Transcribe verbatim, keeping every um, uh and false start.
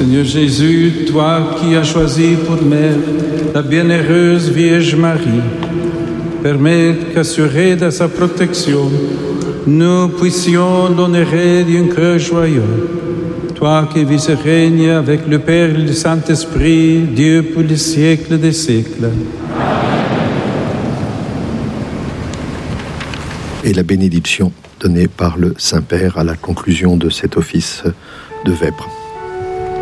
Seigneur Jésus, toi qui as choisi pour mère la bienheureuse Vierge Marie, permets qu'assurés de sa protection, nous puissions l'honorer d'un cœur joyeux. Toi qui vis et règnes avec le Père et le Saint-Esprit, Dieu pour les siècles des siècles. Et la bénédiction donnée par le Saint-Père à la conclusion de cet office de vêpres.